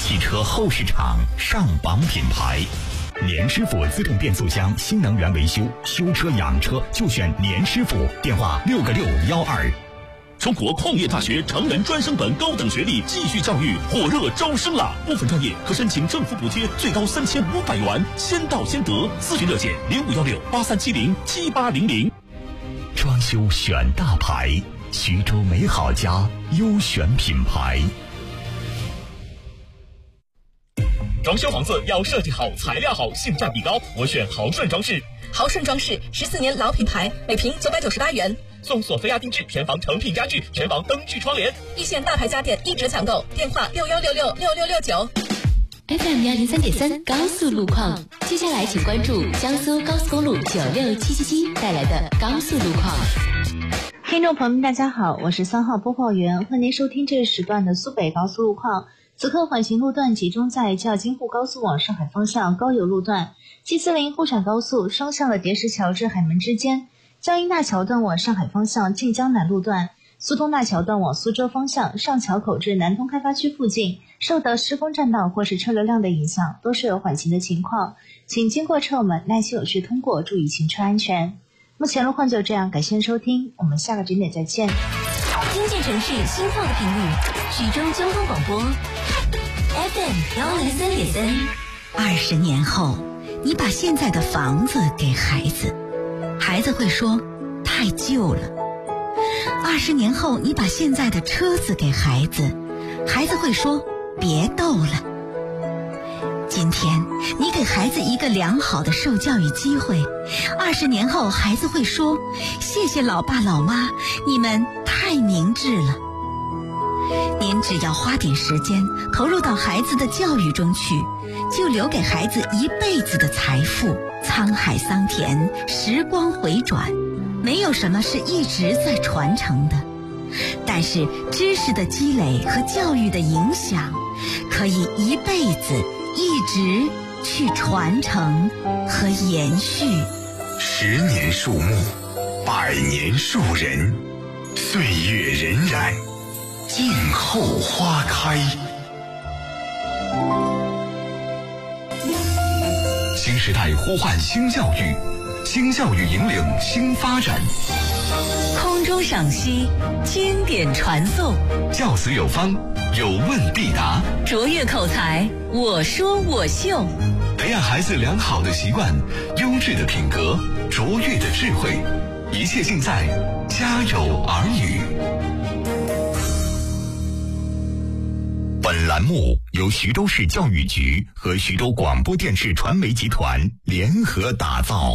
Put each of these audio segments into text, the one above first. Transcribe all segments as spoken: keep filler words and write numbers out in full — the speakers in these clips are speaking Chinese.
汽车后市场上榜品牌。年师傅自动变速箱新能源维修，修车养车就选年师傅，电话六个六幺二。 中国矿业大学成人专升本高等学历继续教育火热招生啦！部分专业可申请政府补贴，最高三千五百元，先到先得。咨询热线零五幺六八三七零七八零零。 装修选大牌，徐州美好家优选品牌。 装修房子要设计好，材料好，性价比高，我选豪顺装饰。 豪顺装饰十四年老品牌，每平九百九十八元。 送索菲亚定制全房成品家具，全房灯具窗帘， 一线大牌家电一折抢购，电话六幺六六六六六九。 F M 幺零三点三高速路况，接下来请关注江苏高速公路九六七七七带来的高速路况。 听众朋友们，大家好，我是三号播报员，欢迎您收听这一时段的苏北高速路况。此刻缓行路段集中在较京沪高速往上海方向高邮路段、七四零沪陕高速双向的叠石桥至海门之间、江阴大桥段往上海方向晋江南路段、苏通大桥段往苏州方向上桥口至南通开发区附近受到施工占道或是车流量的影响，都是有缓行的情况，请经过车友们耐心有序通过，注意行车安全。目前路况就这样，感谢收听，我们下个整点再见。 听见城市心跳的频率，徐州交通广播 F M 幺零三点三。 二十年后，你把现在的房子给孩子，孩子会说太旧了。二十年后，你把现在的车子给孩子，孩子会说别逗了。今天你给孩子一个良好的受教育机会，二十年后孩子会说谢谢老爸老妈，你们太明智了。您只要花点时间投入到孩子的教育中去，就留给孩子一辈子的财富。沧海桑田，时光回转，没有什么是一直在传承的，但是知识的积累和教育的影响可以一辈子一直去传承和延续。 十年树木，百年树人，岁月荏苒，静候花开。新时代呼唤新教育，新教育引领新发展。 空中赏析，经典传颂， 教子有方，有问必答， 卓越口才，我说我秀， 培养孩子良好的习惯，优质的品格，卓越的智慧，一切尽在家有儿女。本栏目由徐州市教育局和徐州广播电视传媒集团联合打造。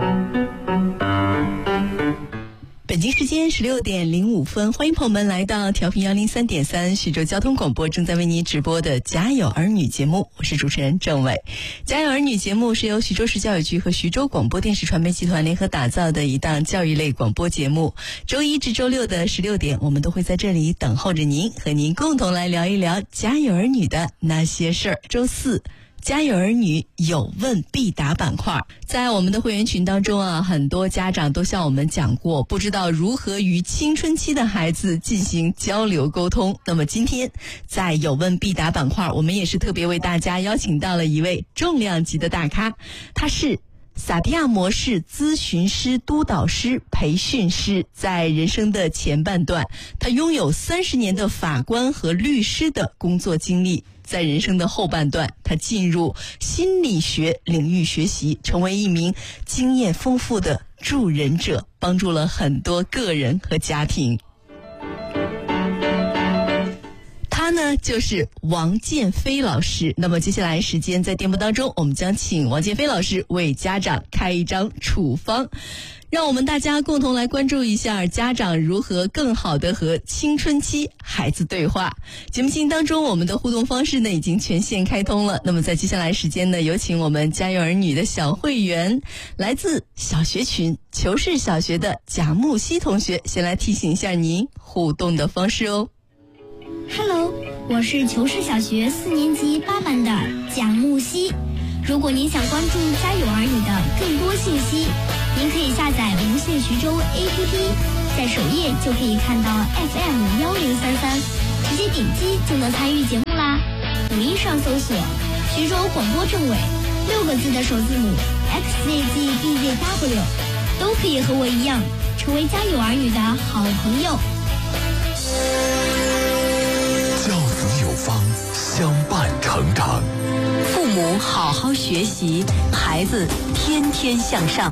北京时间十六点零五分，欢迎朋友们来到调频幺零三点三徐州交通广播正在为您直播的家有儿女节目，我是主持人郑伟。家有儿女节目是由徐州市教育局和徐州广播电视传媒集团联合打造的一档教育类广播节目，周一至周六的十六点，我们都会在这里等候着您，和您共同来聊一聊家有儿女的那些事儿。周四家有儿女有问必答板块，在我们的会员群当中啊，很多家长都向我们讲过，不知道如何与青春期的孩子进行交流沟通。那么今天在有问必答板块，我们也是特别为大家邀请到了一位重量级的大咖，他是萨提亚模式咨询师、督导师、培训师。在人生的前半段，他拥有三十年的法官和律师的工作经历。在人生的后半段，他进入心理学领域学习，成为一名经验丰富的助人者，帮助了很多个人和家庭。他呢就是王建飞老师。那么接下来时间在节目当中，我们将请王建飞老师为家长开一张处方，让我们大家共同来关注一下家长如何更好的和青春期孩子对话。节目进行当中，我们的互动方式呢已经全线开通了。那么在接下来时间呢，有请我们家有儿女的小会员，来自小学群求是小学的贾木希同学，先来提醒一下您互动的方式哦。 Hello， 我是求是小学四年级八班的贾木希。如果您想关注家有儿女的更多信息，您可以下载无线徐州 A P P， 在首页就可以看到 F M 幺零三三，直接点击就能参与节目啦。 抖音上搜索徐州广播政委六个字的首字母 X Z G B Z W， 都可以和我一样成为家有儿女的好朋友。 教子有方，相伴成长。 父母好好学习，孩子天天向上。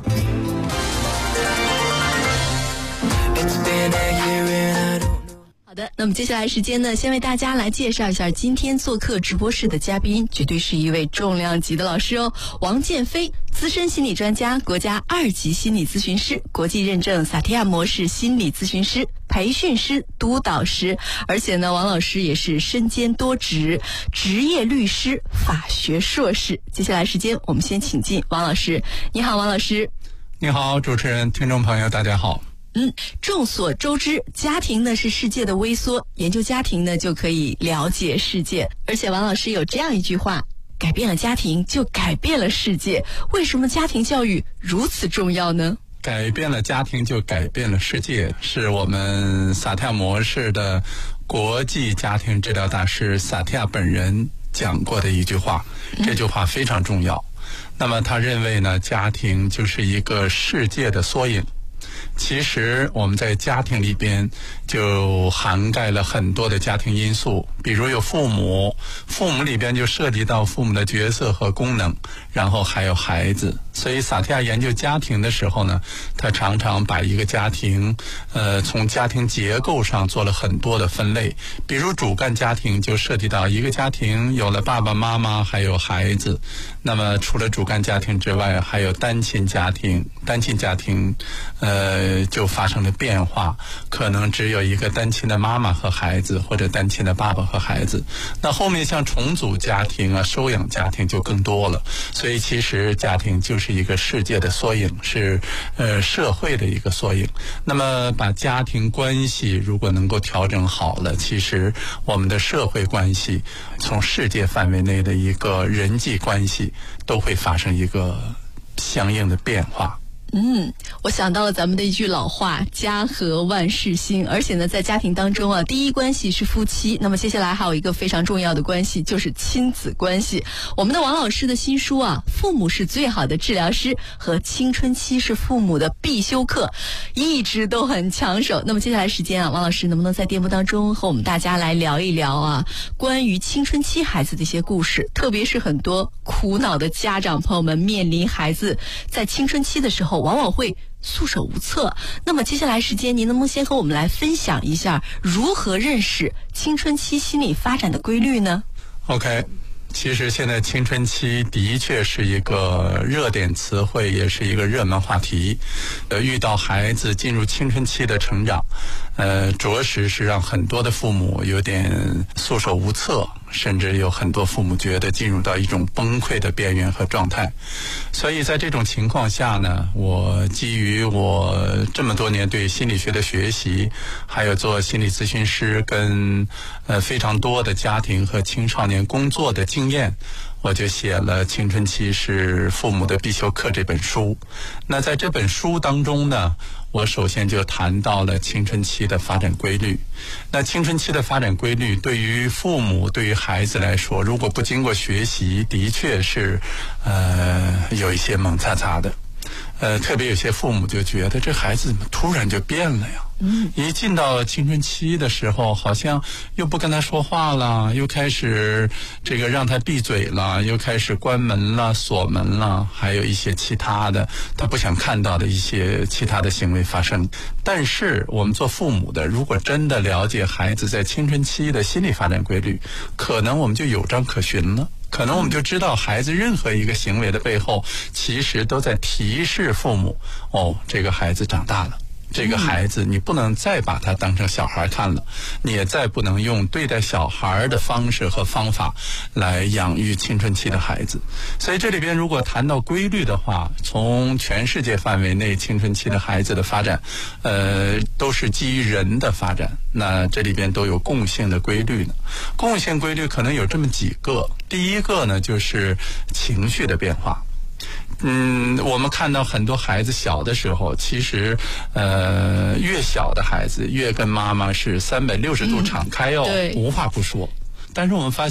好的，那么接下来时间呢，先为大家来介绍一下今天做客直播室的嘉宾，绝对是一位重量级的老师哦。王建飞，资深心理专家，国家二级心理咨询师，国际认证萨提亚模式心理咨询师，培训师、督导师，而且呢，王老师也是身兼多职，职业律师、法学硕士。接下来时间，我们先请进王老师。你好，王老师。 你好，主持人，听众朋友，大家好。 嗯，众所周知，家庭呢是世界的微缩，研究家庭呢就可以了解世界。而且王老师有这样一句话：改变了家庭，就改变了世界。为什么家庭教育如此重要呢？ 改变了家庭，就改变了世界，是我们萨提亚模式的国际家庭治疗大师萨提亚本人讲过的一句话。这句话非常重要。那么他认为呢，家庭就是一个世界的缩影。其实我们在家庭里边就涵盖了很多的家庭因素，比如有父母，父母里边就涉及到父母的角色和功能，然后还有孩子。所以萨提亚研究家庭的时候呢，他常常把一个家庭呃，从家庭结构上做了很多的分类。比如主干家庭就涉及到一个家庭有了爸爸妈妈还有孩子，那么除了主干家庭之外，还有单亲家庭，单亲家庭呃就发生了变化，可能只有一个单亲的妈妈和孩子，或者单亲的爸爸和孩子。那后面像重组家庭啊、收养家庭就更多了。所以其实家庭就是一个世界的缩影，是呃社会的一个缩影。那么把家庭关系如果能够调整好了，其实我们的社会关系，从世界范围内的一个人际关系都会发生一个相应的变化。 嗯，我想到了咱们的一句老话，家和万事兴。而且呢，在家庭当中啊，第一关系是夫妻，那么接下来还有一个非常重要的关系，就是亲子关系。我们的王老师的新书啊，父母是最好的治疗师和青春期是父母的必修课，一直都很抢手。那么接下来时间啊，王老师能不能在节目当中和我们大家来聊一聊啊，关于青春期孩子的一些故事，特别是很多苦恼的家长朋友们面临孩子在青春期的时候往往会束手无策。那么接下来时间，您能不能先和我们来分享一下如何认识青春期心理发展的规律呢？ OK， 其实现在青春期的确是一个热点词汇，也是一个热门话题。呃，遇到孩子进入青春期的成长，呃，着实是让很多的父母有点束手无策，甚至有很多父母觉得进入到一种崩溃的边缘和状态。所以在这种情况下呢，我基于我这么多年对心理学的学习，还有做心理咨询师跟呃非常多的家庭和青少年工作的经验，我就写了《青春期是父母的必修课》这本书。那在这本书当中呢，我首先就谈到了青春期的发展规律。那青春期的发展规律对于父母对于孩子来说，如果不经过学习，的确是呃有一些蒙查查的。呃，特别有些父母就觉得这孩子怎么突然就变了呀？嗯，一进到青春期的时候，好像又不跟他说话了，又开始这个让他闭嘴了，又开始关门了、锁门了，还有一些其他的他不想看到的一些其他的行为发生。但是我们做父母的，如果真的了解孩子在青春期的心理发展规律，可能我们就有章可循了。可能我们就知道孩子任何一个行为的背后，其实都在提示父母，哦，这个孩子长大了，这个孩子你不能再把他当成小孩看了，你也再不能用对待小孩的方式和方法来养育青春期的孩子。所以这里边如果谈到规律的话，从全世界范围内青春期的孩子的发展呃，都是基于人的发展，那这里边都有共性的规律呢。共性规律可能有这么几个。第一个呢，就是情绪的变化。嗯，我们看到很多孩子小的时候，其实呃，越小的孩子越跟妈妈是三百六十度敞开哦， 嗯、 无话不说。但是我们发现